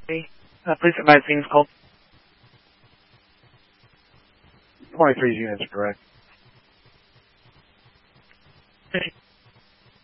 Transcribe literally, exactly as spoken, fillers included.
Uh, please advise things called. twenty-three units are direct.